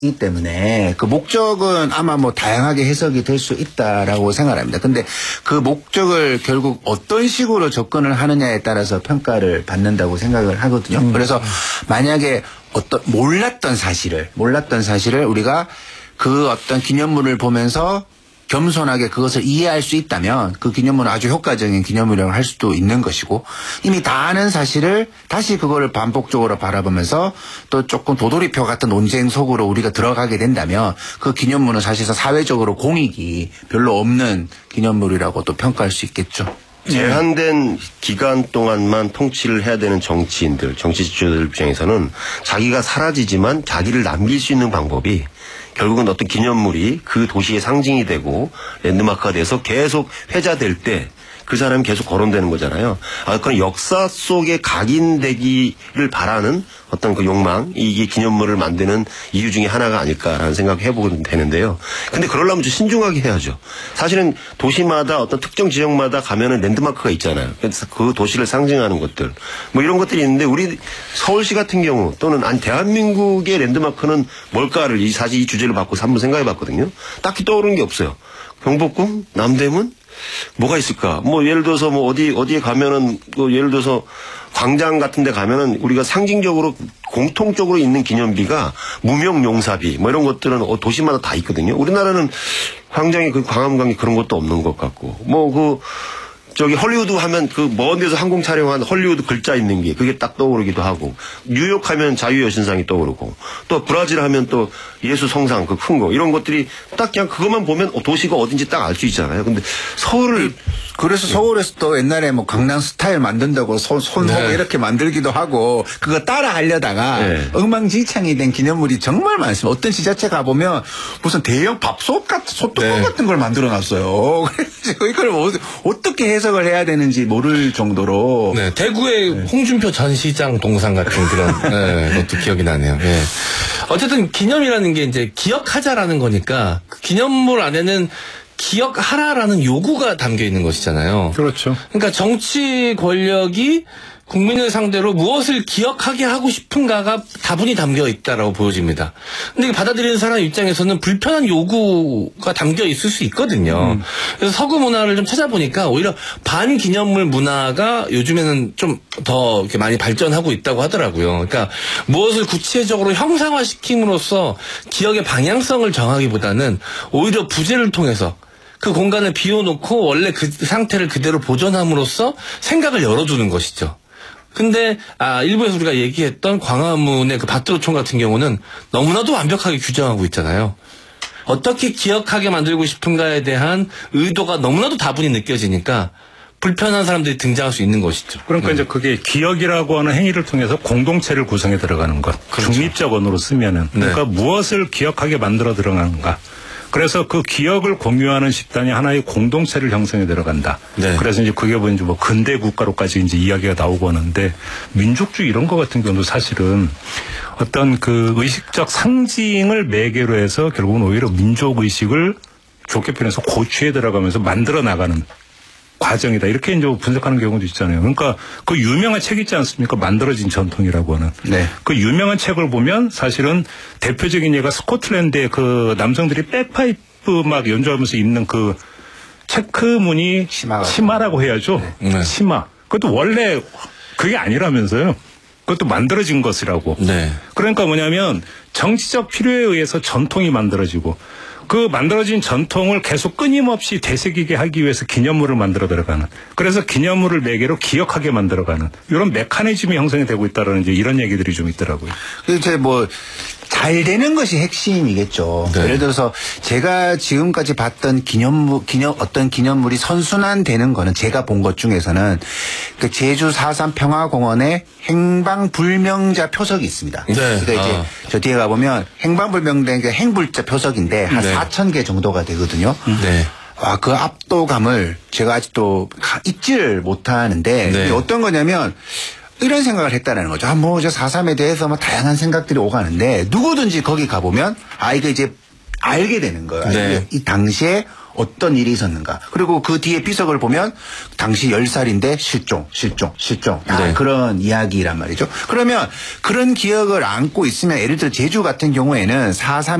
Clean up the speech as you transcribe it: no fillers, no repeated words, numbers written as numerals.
이기 때문에 그 목적은 아마 뭐 다양하게 해석이 될 수 있다라고 생각합니다. 근데 그 목적을 결국 어떤 식으로 접근을 하느냐에 따라서 평가를 받는다고 생각을 하거든요. 그래서 만약에 몰랐던 사실을 우리가 그 어떤 기념물을 보면서 겸손하게 그것을 이해할 수 있다면 그 기념물은 아주 효과적인 기념물이라고 할 수도 있는 것이고, 이미 다 아는 사실을 다시 그거를 반복적으로 바라보면서 또 조금 도돌이표 같은 논쟁 속으로 우리가 들어가게 된다면 그 기념물은 사실상 사회적으로 공익이 별로 없는 기념물이라고 또 평가할 수 있겠죠. 제한된 기간 동안만 통치를 해야 되는 정치인들, 정치 지도자들 입장에서는 자기가 사라지지만 자기를 남길 수 있는 방법이 결국은 어떤 기념물이 그 도시의 상징이 되고 랜드마크가 돼서 계속 회자될 때 그 사람이 계속 거론되는 거잖아요. 그런 역사 속에 각인되기를 바라는 어떤 그 욕망, 이게 기념물을 만드는 이유 중에 하나가 아닐까라는 생각을 해보게 되는데요. 근데 그러려면 좀 신중하게 해야죠. 사실은 도시마다 어떤 특정 지역마다 가면은 랜드마크가 있잖아요. 그래서 그 도시를 상징하는 것들, 뭐 이런 것들이 있는데 우리 서울시 같은 경우 또는 대한민국의 랜드마크는 뭘까를 사실 이 주제를 받고서 한번 생각해 봤거든요. 딱히 떠오르는 게 없어요. 경복궁, 남대문, 뭐가 있을까? 뭐 예를 들어서 뭐 어디에 가면은 뭐 예를 들어서 광장 같은 데 가면은 우리가 상징적으로 공통적으로 있는 기념비가 무명용사비 뭐 이런 것들은 도시마다 다 있거든요. 우리나라는 광장에 그 광화문광에 그런 것도 없는 것 같고, 뭐 저기 헐리우드 하면 그 먼 데서 항공 촬영한 헐리우드 글자 있는 게 그게 딱 떠오르기도 하고, 뉴욕 하면 자유여신상이 떠오르고, 또 브라질 하면 또 예수 성상 그 큰 거, 이런 것들이 딱 그냥 그것만 보면 도시가 어딘지 딱 알 수 있잖아요. 근데 서울을 그래서 서울에서 또 옛날에 뭐 강남 스타일 만든다고 손목 네. 이렇게 만들기도 하고 그거 따라 하려다가 네. 엉망진창이 된 기념물이 정말 많습니다. 어떤 지자체 가보면 무슨 대형 밥솥 같은 소뚜껑 네. 같은 걸 만들어놨어요. 그래서 이걸 어떻게 해석을 해야 되는지 모를 정도로. 네, 대구의 네. 홍준표 전 시장 동상 같은 그런 네, 것도 기억이 나네요. 네. 어쨌든 기념이라는 게 이제 기억하자라는 거니까 그 기념물 안에는 기억하라라는 요구가 담겨 있는 것이잖아요. 그렇죠. 그러니까 정치 권력이 국민을 상대로 무엇을 기억하게 하고 싶은가가 다분히 담겨 있다라고 보여집니다. 근데 받아들이는 사람 입장에서는 불편한 요구가 담겨 있을 수 있거든요. 그래서 서구 문화를 좀 찾아보니까 오히려 반기념물 문화가 요즘에는 좀 더 이렇게 많이 발전하고 있다고 하더라고요. 그러니까 무엇을 구체적으로 형상화시킴으로써 기억의 방향성을 정하기보다는 오히려 부재를 통해서 그 공간을 비워놓고 원래 그 상태를 그대로 보존함으로써 생각을 열어두는 것이죠. 근데 일부에서 우리가 얘기했던 광화문의 그 밭드로촌 같은 경우는 너무나도 완벽하게 규정하고 있잖아요. 어떻게 기억하게 만들고 싶은가에 대한 의도가 너무나도 다분히 느껴지니까 불편한 사람들이 등장할 수 있는 것이죠. 그러니까 이제 그게 기억이라고 하는 행위를 통해서 공동체를 구성해 들어가는 것. 그렇죠. 중립적 언어로 쓰면은. 그러니까 네. 무엇을 기억하게 만들어 들어가는가. 그래서 그 기억을 공유하는 집단이 하나의 공동체를 형성해 들어간다. 네. 그래서 이제 그게 이제 뭐 근대 국가로까지 이제 이야기가 나오고 하는데, 민족주의 이런 거 같은 경우도 사실은 어떤 그 의식적 상징을 매개로 해서 결국은 오히려 민족 의식을 좋게 표현해서 고취해 들어가면서 만들어 나가는 과정이다. 이렇게 이제 분석하는 경우도 있잖아요. 그러니까 그 유명한 책 있지 않습니까? 만들어진 전통이라고 하는. 네. 그 유명한 책을 보면 사실은 대표적인 예가 스코틀랜드의 그 남성들이 백파이프 막 연주하면서 입는 그 체크무늬 치마라고 해야죠. 네. 치마. 그것도 원래 그게 아니라면서요. 그것도 만들어진 것이라고. 네. 그러니까 뭐냐면 정치적 필요에 의해서 전통이 만들어지고, 그 만들어진 전통을 계속 끊임없이 되새기게 하기 위해서 기념물을 만들어 들어가는, 그래서 기념물을 매개로 기억하게 만들어가는 이런 메커니즘이 형성이 되고 있다라는 이제 이런 얘기들이 좀 있더라고요. 이제 뭐 잘 되는 것이 핵심이겠죠. 네. 예를 들어서 제가 지금까지 봤던 어떤 기념물이 선순환되는 거는, 제가 본 것 중에서는 그 제주 4.3 평화공원에 행방불명자 표석이 있습니다. 네. 그러니까 이제 저 뒤에 가보면 행방불명된 게 행불자 표석인데 한 네. 4,000개 정도가 되거든요. 네. 그 압도감을 제가 아직도 잊지를 못하는데, 네. 어떤 거냐면 이런 생각을 했다는 거죠. 저 4.3에 대해서 다양한 생각들이 오가는데, 누구든지 거기 가보면, 이거 이제 알게 되는 거예요. 네. 이 당시에 어떤 일이 있었는가. 그리고 그 뒤에 비석을 보면 당시 10살인데 실종. 다 그런 이야기란 말이죠. 그러면 그런 기억을 안고 있으면 예를 들어 제주 같은 경우에는 4.3